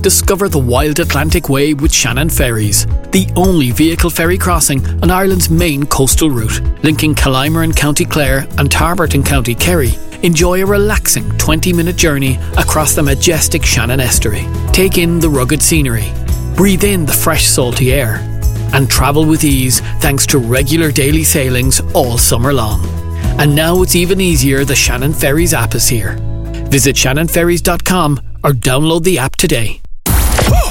Discover the wild Atlantic Way with Shannon Ferries, the only vehicle ferry crossing on Ireland's main coastal route, linking Kilimer in County Clare and Tarbert in County Kerry. Enjoy a relaxing 20-minute journey across the majestic Shannon Estuary. Take in the rugged scenery, breathe in the fresh salty air, and travel with ease thanks to regular daily sailings all summer long. And now it's even easier, the Shannon Ferries app is here. Visit shannonferries.com or download the app today.